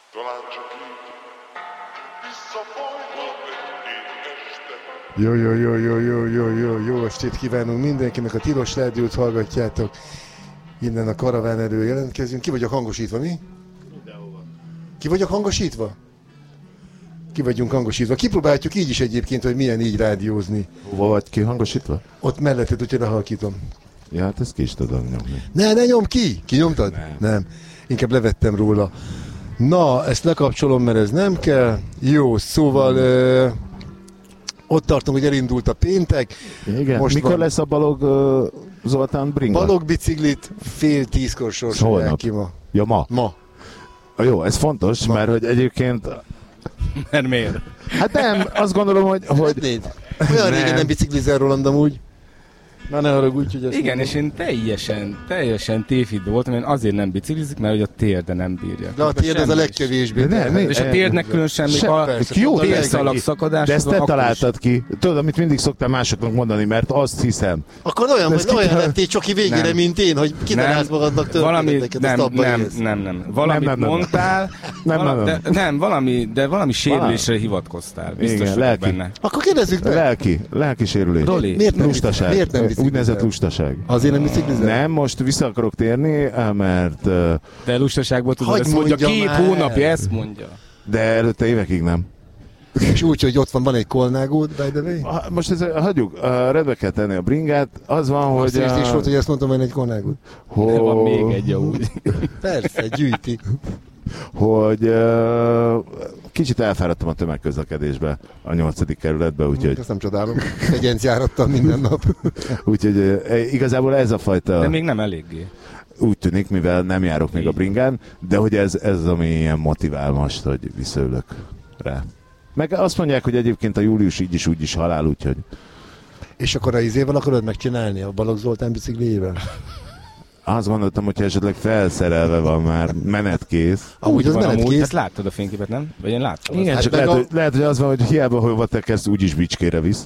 Talán csak így visszafolyhat egy este. Jó estét kívánunk mindenkinek, a Tilos Rádiót hallgatjátok. Innen a karaván elől jelentkezünk. Ki vagyok hangosítva, mi? Mindenhova. Ki vagyok hangosítva? Ki vagyunk hangosítva. Kipróbáljuk így is egyébként, hogy milyen így rádiózni. Hova vagy ki hangosítva? Ott melletted, úgyhogy lehalkítom. Ja, hát ezt ki is tudod nyomni. Ne nyom ki! Kinyomtad? Nem. Inkább levettem róla. Na, ezt lekapcsolom, mert ez nem kell. Jó, szóval ott tartunk, hogy elindult a péntek. Igen. Most mikor van. lesz a Balog Zoltán bringa? Balog biciklit 9:30-kor sorsolják ki ma. Ja, ma? Ma. Jó, ez fontos, Ma. mert hogy egyébként... Mert miért? Hát nem, azt gondolom, hogy... Nézd, olyan régen nem biciklizel, Roland, amúgy. Na ne haragudj, hogy ezt Igen, mondom. és én teljesen tévhitben voltam, én azért nem biciklizik, mert hogy a térde nem bírja. De a térd az a legkevésbé. De nem, És a térdnek különösen még a persze, jó, térszalag szakadás. de ezt te találtad ki. Tudod, amit mindig szoktam másoknak mondani, mert azt hiszem. Akkor olyan lettél csoki végére, Nem. mint én, hogy kitalálsz magadnak történeteket, azt abban élsz. Nem. Valamit Nem. mondtál, valami sérülésre hivatkoztál. Biztos Igen, vagyok lelki. benne. Akkor kérdezzük meg. Lelki sérülés. Roli, Miért nem Lustaság. Miért nem biciklizel? Úgynevezett lustaság. Azért nem biciklizel? Nem, most vissza akarok térni, mert... de lustaságból tudod, Hagyd ezt mondja, mondja 2 már. hónapja ezt mondja. De előtte évekig nem. És úgy, hogy ott van egy kolnágód, by the way? Most hagyjuk, rendbe kell tenni a bringát. Az van, Azt hogy... is volt, hogy ezt mondtam, hogy egy kolnágód. De van még egy úgy. Persze, gyűjti. hogy kicsit elfáradtam a tömegközlekedésbe a 8. kerületbe, úgyhogy, Ezt nem csodálom. Egyenc járattam minden nap. úgyhogy igazából ez a fajta De még nem eléggé. úgy tűnik, mivel nem járok még a bringán, de hogy ez ami ilyen motivál most, hogy visszaülök rá. Meg azt mondják, hogy egyébként a július így is úgy is halál, úgyhogy És akkor a izével akarod megcsinálni a Balogh Zoltán bicikliével? azt gondoltam, hogyha esetleg felszerelve van már, menetkész. Amúgy az Van menetkész. Hát láttad a fényképet, nem? Vagy én láttam. Igen, Hát csak meg lehet, hogy az van, hogy hiába hova tekersz, úgyis bicskére visz.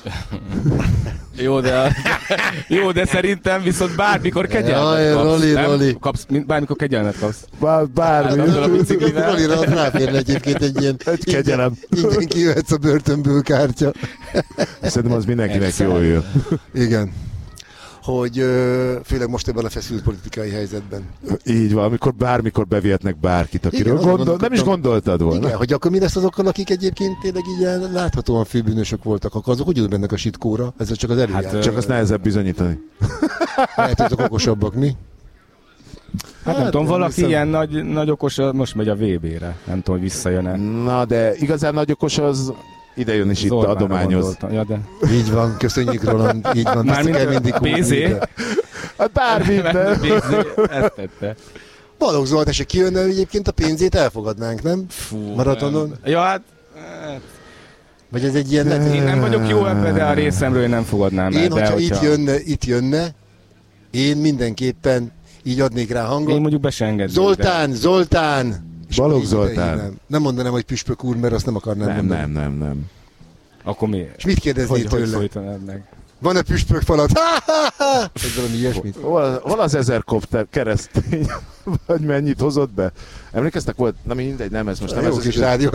Jó, de szerintem viszont bármikor kegyelmet Jaj, kapsz. Roli, nem? Roli. Bármikor kegyelmet kapsz. Bármi. Azzal a biciklivel. Rolira ott ráférne egyébként egy ilyen... Egy kegyelem. Ingyen kijöhetsz a börtönből kártya. Szerintem az mindenkinek jól jön. Igen. Hogy főleg most ebben a feszült politikai helyzetben. Így van, amikor bármikor bevihetnek bárkit, akiről Igen, azon nem is gondolkodtam. gondoltad volna. Igen, hogy akkor mi lesz azokkal, akik egyébként tényleg így ilyen láthatóan főbűnösök voltak, akkor azok úgy mennek a sitkóra, ez csak az előjár. Hát, Csak azt nehezebb bizonyítani. Lehet, hogy azok okosabbak, mi? Hát nem tudom, valaki hiszem. ilyen nagy okos, most megy a VB-re. Nem tudom, hogy visszajön-e. Na, de igazán nagy okos az ide jön is itt Zoltánra adományoz. gondoltam. Ja, de... Így van, köszönjük Roland, így van. Mármint Ezt kell mindig PZ? húzni. Hát bármit, de... Ezt tette. Balogh Zoltán, és kijönne, hogy egyébként a pénzét elfogadnánk, nem? Fú, Maratonon? nem. Ja, hát... Vagy ez egy ilyen... Én nem vagyok jó ebben, de a részemről én nem fogadnám el. Én, de hogyha itt jönne, én mindenképpen így adnék rá hangot. Én mondjuk be se engednék, Zoltán! És Balogh így Zoltán. nem mondanám, hogy püspök úr, mert azt nem akarnám mondani. Nem. De akkor mi? És mit kérdeznél Hogy tőle? szólítanád meg? Van-e püspök falat? Vagy valami ilyesmit? Hol az 1000 kopter keresztény? Vagy mennyit hozott be? Emlékeztek volt? Na mindegy, nem ez most nem Jó ez. kis rádió.